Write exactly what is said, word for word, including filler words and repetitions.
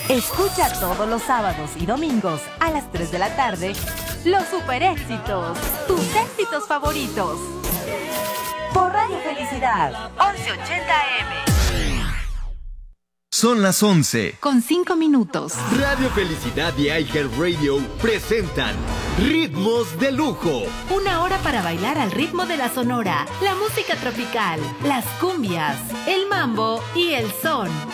Escucha todos los sábados y domingos a las tres de la tarde los super éxitos, tus éxitos favoritos. Por Radio Felicidad, once ochenta A M. Son las once. Con cinco minutos. Radio Felicidad y iHeartRadio presentan Ritmos de Lujo. Una hora para bailar al ritmo de la sonora, la música tropical, las cumbias, el mambo y el son.